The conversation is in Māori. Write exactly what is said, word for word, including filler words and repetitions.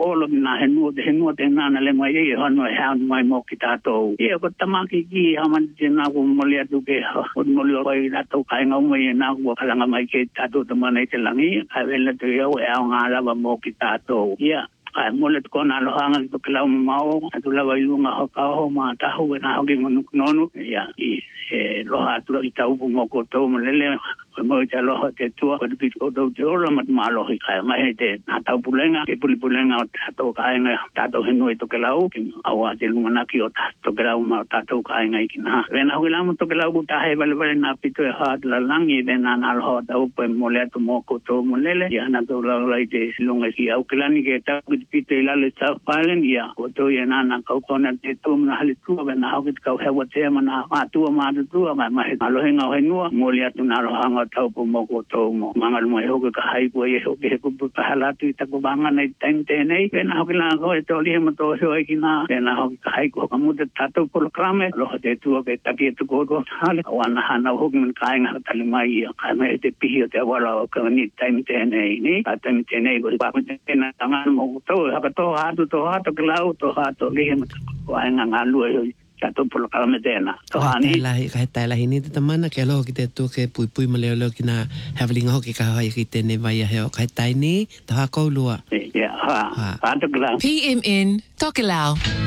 olo na he no he no te na le mai e hono e han mai mo ki tato e ko tamaki ki haman te na ko mole atu ke o mole o i na to kai ngau mai na ko kala nga mai ke tato te mana te langi a vela te yo e nga la mo ki tato ia ai mole ko na lo hanga to kala mau atu la vai lunga ho ka ho ma ta ho na ho ki ngonu nonu ia i e lo ha tu i tau mo ko to mo lele mo te lo te tu ko ti ko do te ora mat ma lo hi kai mai te na tau pulenga ke puli pulenga ta to kai nga ta to hinu to kala o ki awa te lunga na ki o ta to kala ma ta to kai nga ki na ven ho la mo to kala ku ta he bal bal na pito e ha la langi de na na lo ta o pe mo le to mo ko to mo lele ya na to la la te lunga ki au kala ni ke ta pito ila le sa palen ya o to ye na na ka ko na te to na hali tu ba na ho ki ka he wa te ma na ma tu ma tu ma ma lo he nga he no mo le tu na lo hanga tau po mo ko to mo manga mo e ho ka hai ko e ho ke ko pa hala tu ta ko banga nei ten te nei pe na ho ki la ko e to li mo to so e ki na pe na ho ka hai ko ka mo te ta to ko krame lo te tu ke ta ki tu ko ko hale wa na ha na ho ki ka nga ta le mai ka me te pi te wa la ka ni ten te nei ni ta ten te nei ko pa ko te na ta nga mo to ha ka to ha tu to ha to klau to ha to li mo ko nga nga lu e ka to por ka me tena to ani la ka ta la hini te tamana ke lo ki te to ke pui pui ma le lo ki na havling ho ki ka hai ki te ne vai he ka tai ni to ha ko lua ya ha ha to klau P M N Tokelau